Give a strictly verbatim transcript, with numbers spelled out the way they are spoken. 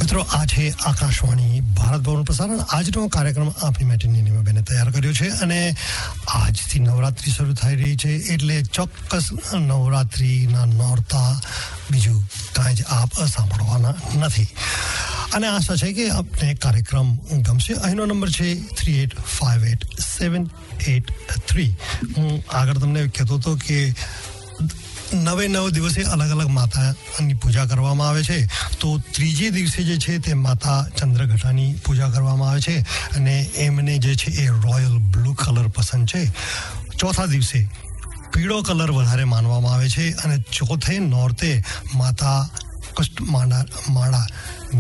મિત્રો આ છે આકાશવાણી ભારત ભવન પ્રસારણ. આજનો કાર્યક્રમ આપણી માટે નીલિમાબેને તૈયાર કર્યો છે અને આજથી નવરાત્રી શરૂ થઈ રહી છે એટલે ચોક્કસ નવરાત્રીના નોરતા બીજું કાંઈ જ આપ સાંભળવાના નથી અને આશા છે કે આપને કાર્યક્રમ ગમશે. અહીંનો નંબર છે three eight five eight seven at three. હું આગળ તમને કહેતો હતો કે નવે નવ દિવસે અલગ અલગ માતાની પૂજા કરવામાં આવે છે. તો ત્રીજે દિવસે જે છે તે માતા ચંદ્રઘટાની પૂજા કરવામાં આવે છે અને એમને જે છે એ રોયલ બ્લુ કલર પસંદ છે. ચોથા દિવસે પીળો કલર વધારે માનવામાં આવે છે અને ચોથે નોરતે માતા કષ્ટ માળા માળા